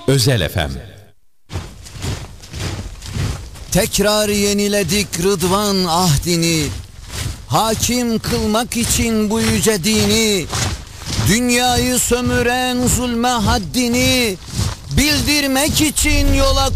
Özel FM. Tekrar yeniledik Rıdvan ahdini, hakim kılmak için bu yüce dini, dünyayı sömüren zulme haddini bildirmek için yola